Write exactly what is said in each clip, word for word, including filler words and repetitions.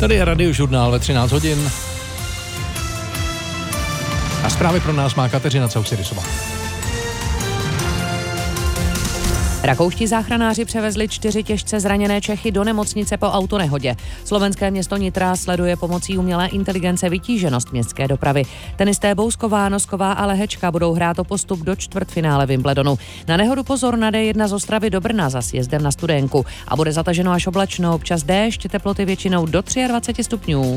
Tady je Radiožurnál ve třináct hodin. A zprávy pro nás má Kateřina Caucidisová. Rakouští záchranáři převezli čtyři těžce zraněné Čechy do nemocnice po autonehodě. Slovenské město Nitra sleduje pomocí umělé inteligence vytíženost městské dopravy. Tenisté Bousková, Nosková a Lehečka budou hrát o postup do čtvrtfinále Wimbledonu. Na nehodu pozor na D jedna z Ostravy do Brna za sjezdem na Studénku. A bude zataženo až oblačno, občas déšť, teploty většinou do dvacet tři stupňů.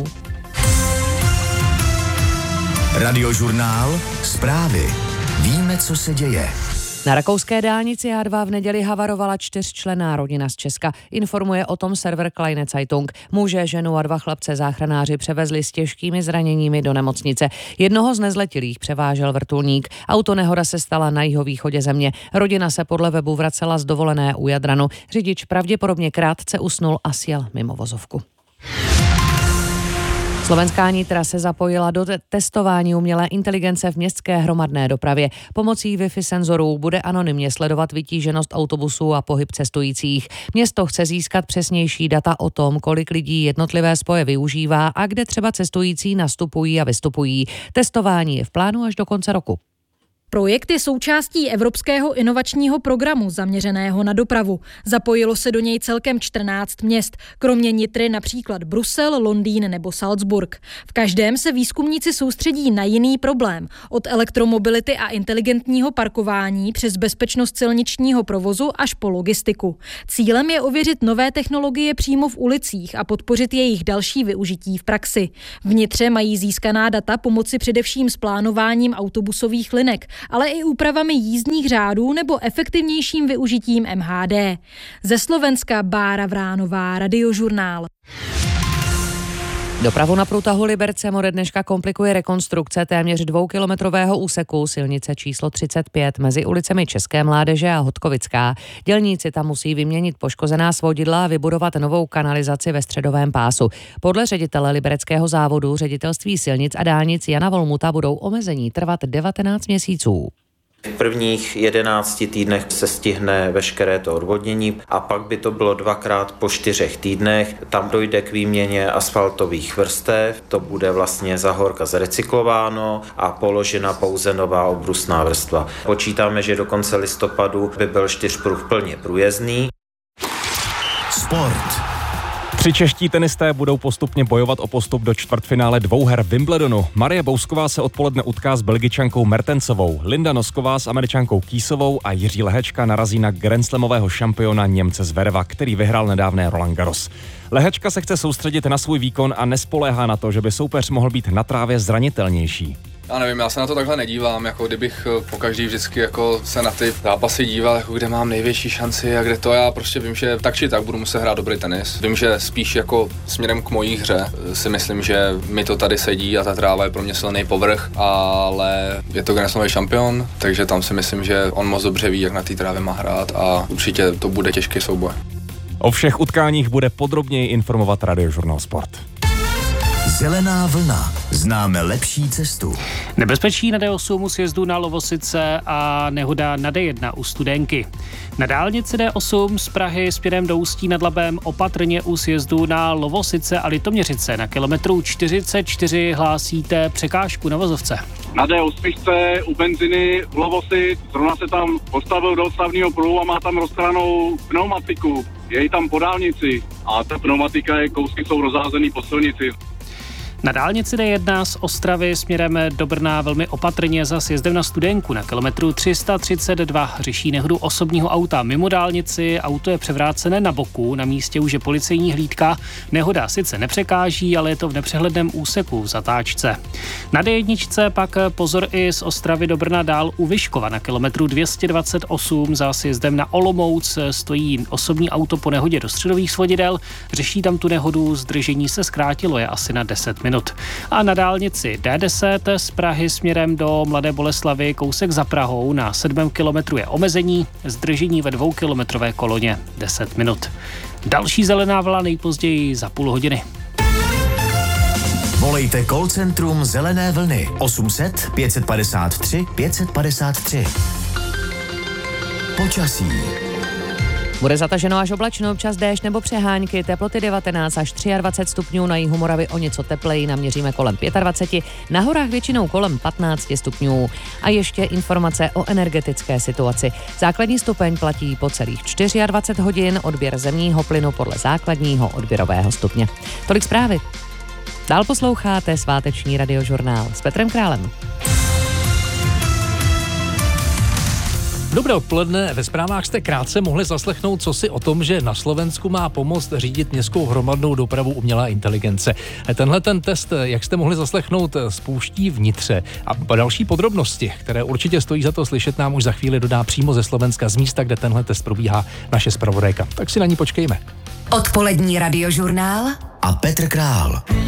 Radiožurnál, zprávy. Víme, co se děje. Na rakouské dálnici A dva v neděli havarovala čtyřčlenná rodina z Česka. Informuje o tom server Kleine Zeitung. Muže, ženu a dva chlapce záchranáři převezli s těžkými zraněními do nemocnice. Jednoho z nezletilých převážel vrtulník. Autonehoda se stala na jihovýchodě země. Rodina se podle webu vracela z dovolené u Jadranu. Řidič pravděpodobně krátce usnul a sjel mimo vozovku. Slovenská Nitra se zapojila do testování umělé inteligence v městské hromadné dopravě. Pomocí Wi-Fi senzorů bude anonymně sledovat vytíženost autobusů a pohyb cestujících. Město chce získat přesnější data o tom, kolik lidí jednotlivé spoje využívá a kde třeba cestující nastupují a vystupují. Testování je v plánu až do konce roku. Projekt je součástí Evropského inovačního programu zaměřeného na dopravu. Zapojilo se do něj celkem čtrnáct měst, kromě Nitry například Brusel, Londýn nebo Salzburg. V každém se výzkumníci soustředí na jiný problém, od elektromobility a inteligentního parkování přes bezpečnost silničního provozu až po logistiku. Cílem je ověřit nové technologie přímo v ulicích a podpořit jejich další využití v praxi. V Nitře mají získaná data pomoci především s plánováním autobusových linek, ale i úpravami jízdních řádů nebo efektivnějším využitím M H D. Ze Slovenska Bára Vránová, Radiožurnál. Dopravu na průtahu Libercem ode dneška komplikuje rekonstrukce téměř dvoukilometrového úseku silnice číslo třicet pět mezi ulicemi České Mládeže a Hodkovická. Dělníci tam musí vyměnit poškozená svodidla a vybudovat novou kanalizaci ve středovém pásu. Podle ředitele libereckého závodu ředitelství silnic a dálnic Jana Volmuta budou omezení trvat devatenáct měsíců. V prvních jedenácti týdnech se stihne veškeré to odvodnění a pak by to bylo dvakrát po čtyřech týdnech. Tam dojde k výměně asfaltových vrstev, to bude vlastně za horka zrecyklováno a položena pouze nová obrusná vrstva. Počítáme, že do konce listopadu by byl čtyřpruh plně průjezdný. Sport. Tři čeští tenisté budou postupně bojovat o postup do čtvrtfinále dvouher Wimbledonu. Marie Bousková se odpoledne utká s Belgičankou Mertensovou, Linda Nosková s Američankou Kýsovou a Jiří Lehečka narazí na grandslamového šampiona Němce Zvereva, který vyhrál nedávné Roland Garros. Lehečka se chce soustředit na svůj výkon a nespoléhá na to, že by soupeř mohl být na trávě zranitelnější. Já nevím, já se na to takhle nedívám, jako kdybych po každý vždycky jako se na ty zápasy díval, jako kde mám největší šanci a kde to, já prostě vím, že tak či tak budu muset hrát dobrý tenis. Vím, že spíš jako směrem k mojí hře si myslím, že mi to tady sedí a ta tráva je pro mě silný povrch, ale je to grandslamový šampion, takže tam si myslím, že on moc dobře ví, jak na té trávě má hrát a určitě to bude těžký souboj. O všech utkáních bude podrobněji informovat Radiožurnál Sport. Zelená vlna. Známe lepší cestu. Nebezpečí na D osm u sjezdu na Lovosice a nehoda na D jedna u Studénky. Na dálnici D osm z Prahy směrem do Ústí nad Labem opatrně u sjezdu na Lovosice a Litoměřice. Na kilometru čtyřicet čtyři hlásíte překážku na vozovce. Na D osm u benziny v Lovosic, zrovna se tam postavil do odstavného pruhu a má tam roztranou pneumatiku. Je jí tam po dálnici a ta pneumatika je, kousky jsou rozházený po silnici. Na dálnici D jedna z Ostravy směrem do Brna velmi opatrně za sjezdem na Studénku. Na kilometru tři sta třicet dva řeší nehodu osobního auta mimo dálnici. Auto je převrácené na boku, na místě už je policejní hlídka. Nehoda sice nepřekáží, ale je to v nepřehledném úseku v zatáčce. Na D jedna pak pozor i z Ostravy do Brna dál u Vyškova. Na kilometru dvě stě dvacet osm za sjezdem na Olomouc stojí osobní auto po nehodě do středových svodidel. Řeší tam tu nehodu, zdržení se zkrátilo, je asi na deset minut. A na dálnici D deset z Prahy směrem do Mladé Boleslavi kousek za Prahou na sedmém kilometru je omezení, zdržení ve dvoukilometrové koloně deset minut. Další zelená vlna nejpozději za půl hodiny. Volejte call centrum Zelené vlny osm set pět padesát tři pět padesát tři. Počasí. Bude zataženo až oblačno, občas déšť nebo přehánky, teploty devatenáct až dvacet tři stupňů, na jihu Moravy o něco tepleji, naměříme kolem dvacet pět, na horách většinou kolem patnáct stupňů. A ještě informace o energetické situaci. Základní stupeň platí po celých dvacet čtyři hodin, odběr zemního plynu podle základního odběrového stupně. Tolik zprávy. Dál posloucháte sváteční radiožurnál s Petrem Králem. Dobré odpoledne. Ve zprávách jste krátce mohli zaslechnout, co si o tom, že na Slovensku má pomoct řídit městskou hromadnou dopravu umělá inteligence. Tenhle ten test, jak jste mohli zaslechnout, spouští vnitře. A další podrobnosti, které určitě stojí za to slyšet, nám už za chvíli dodá přímo ze Slovenska, z místa, kde tenhle test probíhá, naše zpravodajka. Tak si na ní počkejme. Odpolední radiožurnál a Petr Král.